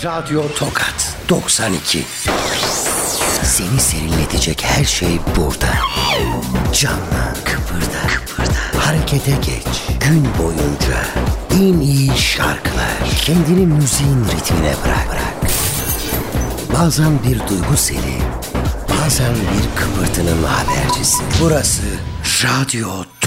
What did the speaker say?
Radyo Tokat 92. Seni serinletecek her şey burada. Canla, kıpırda, harekete geç. Gün boyunca en iyi şarkılar. Kendini müziğin ritmine bırak. Bazen bir duygu seli, bazen bir kıpırtının habercisi. Burası Radyo